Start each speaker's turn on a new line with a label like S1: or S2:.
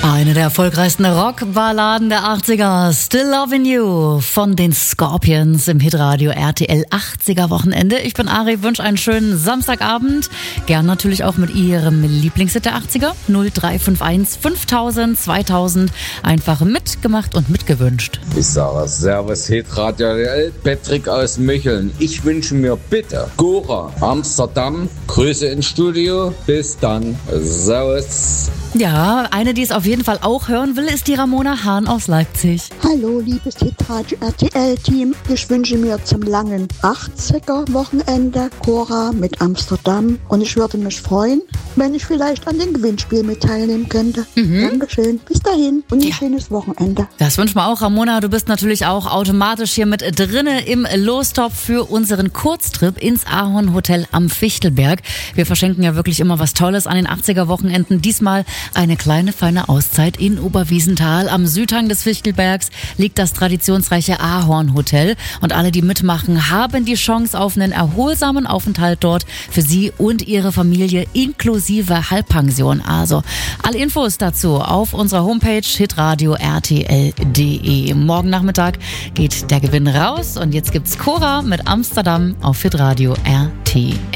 S1: Eine der erfolgreichsten Rockballaden der 80er, Still Lovin' You von den Scorpions im Hitradio RTL 80er Wochenende. Ich bin Ari, wünsche einen schönen Samstagabend. Gern natürlich auch mit Ihrem Lieblingshit der 80er. 0351 5000 2000. Einfach mitgemacht und mitgewünscht.
S2: Ich sage Servus Hitradio RTL, Patrick aus Micheln. Ich wünsche mir bitte Gora, Amsterdam. Grüße ins Studio. Bis dann. Servus.
S1: Ja, eine, die es auf jeden Fall auch hören will, ist die Ramona Hahn aus Leipzig.
S3: Hallo, liebes Hitradio RTL-Team. Ich wünsche mir zum langen 80er-Wochenende Cora mit Amsterdam. Und ich würde mich freuen, wenn ich vielleicht an dem Gewinnspiel mit teilnehmen könnte. Dankeschön. Bis dahin und ein schönes Wochenende.
S1: Das wünschen wir auch, Ramona. Du bist natürlich auch automatisch hier mit drinne im Lostopf für unseren Kurztrip ins Ahornhotel am Fichtelberg. Wir verschenken ja wirklich immer was Tolles an den 80er-Wochenenden. Diesmal eine kleine, feine Auszeit in Oberwiesenthal. Am Südhang des Fichtelbergs liegt das traditionsreiche Ahornhotel. Und alle, die mitmachen, haben die Chance auf einen erholsamen Aufenthalt dort für sie und ihre Familie inklusive Halbpension. Also alle Infos dazu auf unserer Homepage hitradio rtl.de. Morgen Nachmittag geht der Gewinn raus und jetzt gibt's Cora mit Amsterdam auf Hitradio RTL.